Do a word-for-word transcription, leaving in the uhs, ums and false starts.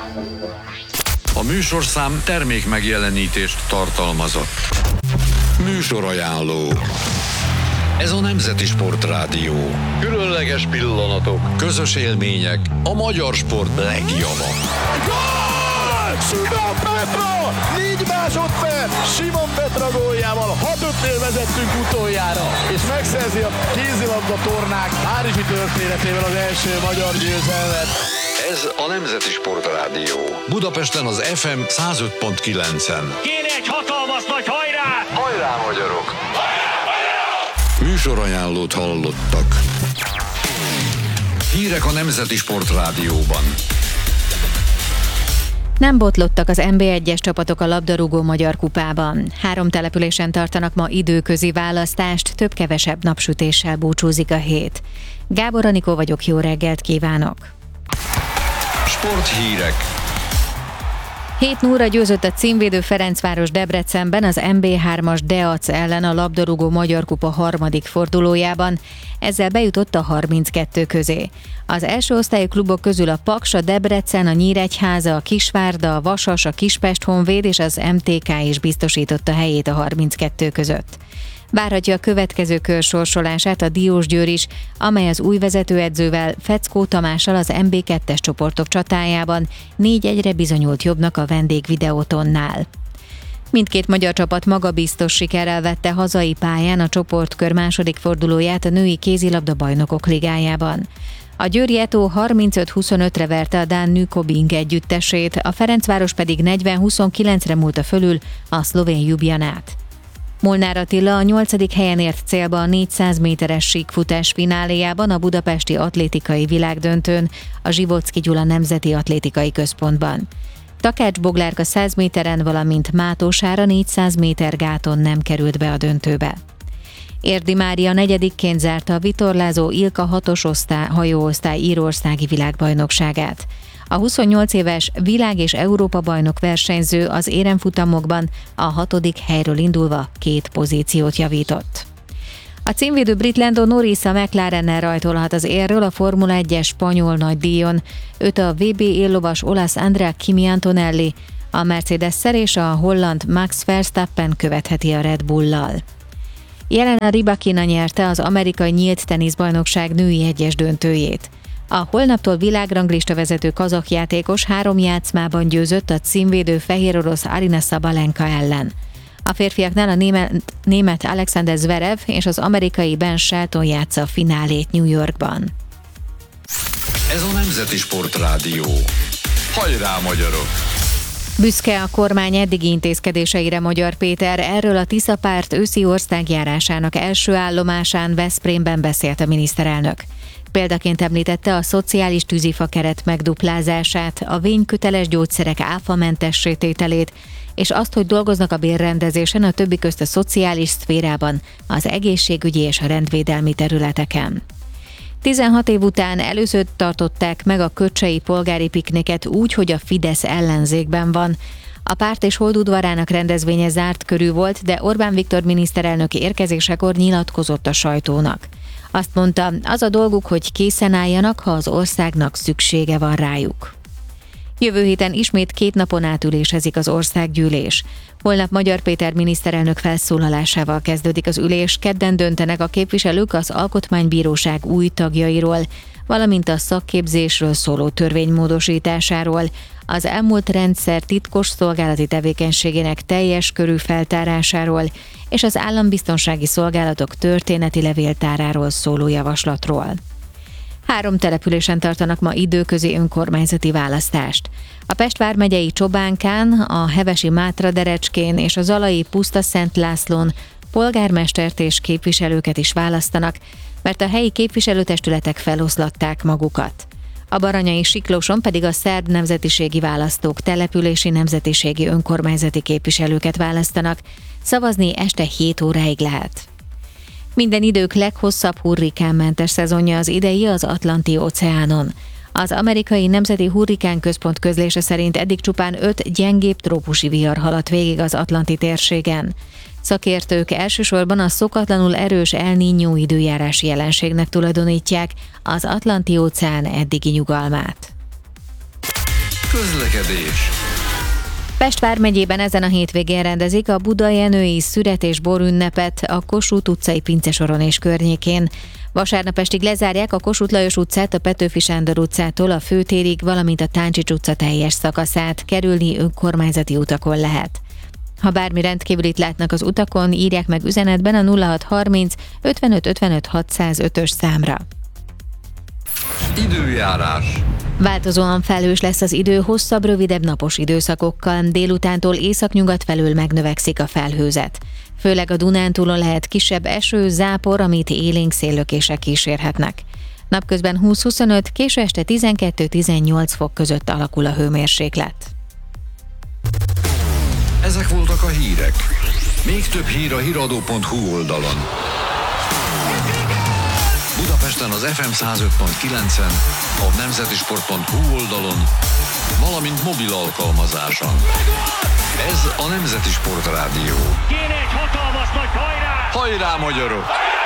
A műsorszám termék megjelenítést tartalmazott. Műsorajánló. Ez a Nemzeti Sportrádió. Különleges pillanatok, közös élmények, a magyar sport legjava. Gól! Simon Petra! négy másodperc! Simon Petra góljával hat ötnél vezettünk utoljára, és megszerzi a kézilabda tornák párizsi történetével az első magyar győzelmet. Ez a Nemzeti Sportrádió. Budapesten az ef em száz öt pont kilencen. Kéne egy hatalmas nagy hajrá! Hajrá, magyarok! Hajrá, magyarok! Műsorajánlót hallottak. Hírek a Nemzeti Sportrádióban. Nem botlottak az en bé egyes csapatok a labdarúgó magyar kupában. Három településen tartanak ma időközi választást, több-kevesebb napsütéssel búcsúzik a hét. Gábor Anikó vagyok, jó reggelt kívánok! Sporthírek. hét nulla győzött a címvédő Ferencváros Debrecenben az em bé hármas Deac ellen a labdarúgó magyar kupa harmadik fordulójában, ezzel bejutott a harminckettő közé. Az első osztályú klubok közül a Paks, a Debrecen, a Nyíregyháza, a Kisvárda, a Vasas, a Kispest Honvéd és az em té ká is biztosította helyét a harminckettő között. Várhatja a következő kör sorsolását a Diósgyőr is, amely az új vezetőedzővel, Feckó Tamással az em bé kettes csoportok csatájában négy egyre bizonyult jobbnak a vendég Videótonnál. Mindkét magyar csapat magabiztos sikerrel vette hazai pályán a csoportkör második fordulóját a női kézilabda bajnokok ligájában. A győri Eto harmincöt huszonötre verte a dán Nykobing együttesét, a Ferencváros pedig negyven huszonkilencre múlta fölül a szlovén Ljubljanát. Molnár Attila a nyolcadik helyen ért célba a négyszáz méteres síkfutás fináléjában a budapesti atlétikai világdöntőn, a Zsivocki Gyula Nemzeti Atlétikai Központban. Takács Boglárka száz méteren, valamint Mátósára négyszáz méter gáton nem került be a döntőbe. Érdi Mária negyedikként zárta a vitorlázó Ilka hatos osztály, hajóosztály írországi világbajnokságát. A huszonnyolc éves világ- és Európa-bajnok versenyző az éremfutamokban a hatodik helyről indulva két pozíciót javított. A címvédő brit Lando Norris a McLarennel rajtolhat az érről a Formula egyes spanyol nagydíjon. Őt a vé bé éllovas olasz Andrea Kimi Antonelli, a Mercedes-szel és a holland Max Verstappen követheti a Red Bull-lal. Jelena Rybakina nyerte az amerikai nyílt teniszbajnokság női egyes döntőjét. A holnaptól világranglista vezető kazakh játékos három játszmában győzött a címvédő fehérorosz Aryna Sabalenka ellen. A férfiaknál a német, német Alexander Zverev és az amerikai Ben Shelton játsza a finálét New Yorkban. Ez a Nemzeti Sportrádió. Hajrá, magyarok! Büszke a kormány eddigi intézkedéseire Magyar Péter, erről a Tisza párt őszi országjárásának első állomásán Veszprémben beszélt a miniszterelnök. Példaként említette a szociális tűzifa keret megduplázását, a vényköteles gyógyszerek áfamentessé tételét, és azt, hogy dolgoznak a bérrendezésen, a többi közt a szociális szférában, az egészségügyi és a rendvédelmi területeken. tizenhat év után először tartották meg a köcsei polgári pikniket úgy, hogy a Fidesz ellenzékben van. A párt és Holdudvarának rendezvénye zárt körű volt, de Orbán Viktor miniszterelnök érkezésekor nyilatkozott a sajtónak. Azt mondta, az a dolguk, hogy készen álljanak, ha az országnak szüksége van rájuk. Jövő héten ismét két napon át ülésezik az országgyűlés. Holnap Magyar Péter miniszterelnök felszólalásával kezdődik az ülés, kedden döntenek a képviselők az Alkotmánybíróság új tagjairól, valamint a szakképzésről szóló törvény módosításáról, az elmúlt rendszer titkos szolgálati tevékenységének teljes körű feltárásáról és az állambiztonsági szolgálatok történeti levéltáráról szóló javaslatról. Három településen tartanak ma időközi önkormányzati választást. A Pest vármegyei Csobánkán, a hevesi Mátra-Derecskén és a zalai Puszta-Szent Lászlón polgármestert és képviselőket is választanak, mert a helyi képviselőtestületek feloszlatták magukat. A baranyai Siklóson pedig a szerb nemzetiségi választók települési nemzetiségi önkormányzati képviselőket választanak, szavazni este hét óráig lehet. Minden idők leghosszabb hurrikánmentes szezonja az idei az Atlanti-óceánon. Az amerikai Nemzeti Hurrikán Központ közlése szerint eddig csupán öt gyengébb trópusi vihar haladt végig az Atlanti térségen. Szakértők elsősorban a szokatlanul erős El Niño időjárási jelenségnek tulajdonítják az Atlanti-óceán eddigi nyugalmát. Közlekedés. Pest vármegyében ezen a hétvégén rendezik a budajenői szüret- és borünnepet a Kossuth utcai pincesoron és környékén. Vasárnap estig lezárják a Kossuth Lajos utcát a Petőfi Sándor utcától a Főtérig, valamint a Táncsics utca teljes szakaszát, kerülni önkormányzati utakon lehet. Ha bármi rendkívülit látnak az utakon, írják meg üzenetben a nulla hat harminc ötvenöt ötvenöt hatszázötös számra. Időjárás. Változóan felhős lesz az idő hosszabb, rövidebb napos időszakokkal, délutántól északnyugat felől megnövekszik a felhőzet. Főleg a Dunántúlon lehet kisebb eső, zápor, amit élénk széllökések kísérhetnek. Napközben húsz-huszonöt, késő este tizenkettő-tizennyolc fok között alakul a hőmérséklet. Ezek voltak a hírek. Még több hír a híradó pont hu oldalon. Budapesten az ef em száz öt pont kilencen, a nemzetisport pont hu oldalon, valamint mobil alkalmazáson. Ez a Nemzeti Sport Rádió. Kéne egy hatalmas nagy hajrá! Hajrá, magyarok!